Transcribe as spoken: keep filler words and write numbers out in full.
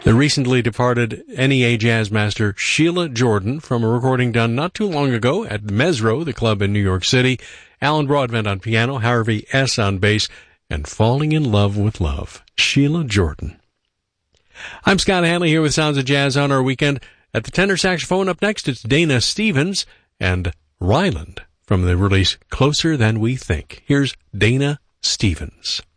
The recently departed N E A jazz master Sheila Jordan from a recording done not too long ago at Mesro, the club in New York City. Alan Broadbent on piano, Harvey S. on bass, and Falling in Love with Love. Sheila Jordan. I'm Scott Hanley here with Sounds of Jazz on our weekend. At the tenor saxophone up next, it's Dana Stevens and Ryland from the release Closer Than We Think. Here's Dana Stevens.